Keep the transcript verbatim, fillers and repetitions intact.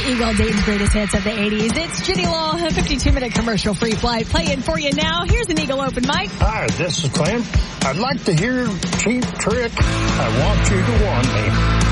Eagle, Dayton's greatest hits of the eighties. It's Ginny Law, a fifty-two minute commercial-free flight. Playing for you now. Here's an Eagle Open mic. Hi, this is Clint. I'd like to hear Cheap Trick. I want you to warn me.